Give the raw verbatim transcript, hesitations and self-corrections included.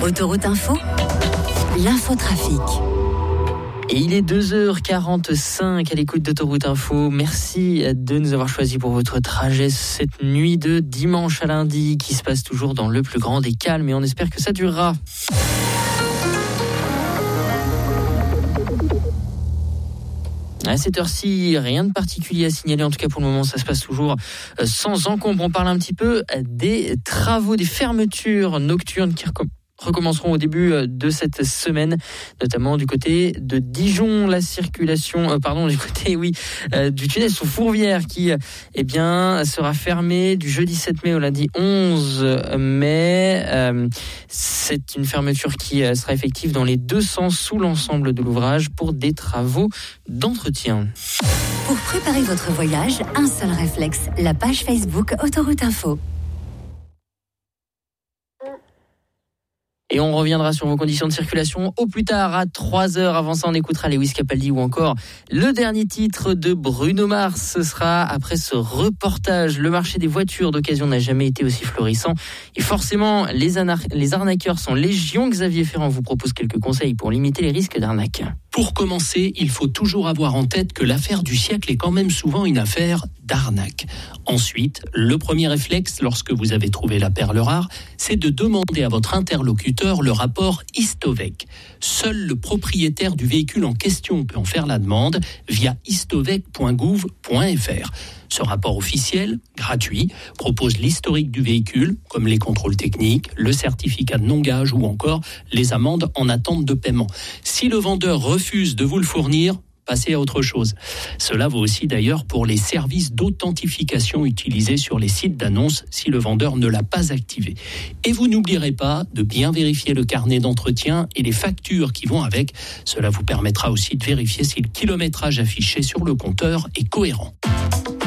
Autoroute Info, l'infotrafic. Et il est deux heures quarante-cinq à l'écoute d'Autoroute Info. Merci de nous avoir choisis pour votre trajet cette nuit de dimanche à lundi qui se passe toujours dans le plus grand des calmes et on espère que ça durera. À cette heure-ci, rien de particulier à signaler. En tout cas, pour le moment, ça se passe toujours sans encombre. On parle un petit peu des travaux, des fermetures nocturnes qui recom- recommenceront au début de cette semaine, notamment du côté de Dijon. La circulation, euh, pardon, du côté, oui, euh, du tunnel sous Fourvière qui, eh bien, sera fermé du jeudi sept mai au lundi onze mai. Euh, c'est une fermeture qui sera effective dans les deux sens sous l'ensemble de l'ouvrage pour des travaux d'entretien. Pour préparer votre voyage, un seul réflexe, la page Facebook Autoroute Info. Et on reviendra sur vos conditions de circulation au plus tard à trois heures. Avant ça, on écoutera Lewis Capaldi ou encore le dernier titre de Bruno Mars. Ce sera après ce reportage. Le marché des voitures d'occasion n'a jamais été aussi florissant. Et forcément, les, anar- les arnaqueurs sont légion. Xavier Ferrand vous propose quelques conseils pour limiter les risques d'arnaque. Pour commencer, il faut toujours avoir en tête que l'affaire du siècle est quand même souvent une affaire d'arnaque. Ensuite, le premier réflexe, lorsque vous avez trouvé la perle rare, c'est de demander à votre interlocuteur le rapport Istovec. Seul le propriétaire du véhicule en question peut en faire la demande via istovec point gouv point f r. Ce rapport officiel, gratuit, propose l'historique du véhicule, comme les contrôles techniques, le certificat de non-gage ou encore les amendes en attente de paiement. Si le vendeur refuse de vous le fournir, passez à autre chose. Cela vaut aussi d'ailleurs pour les services d'authentification utilisés sur les sites d'annonces si le vendeur ne l'a pas activé. Et vous n'oublierez pas de bien vérifier le carnet d'entretien et les factures qui vont avec. Cela vous permettra aussi de vérifier si le kilométrage affiché sur le compteur est cohérent.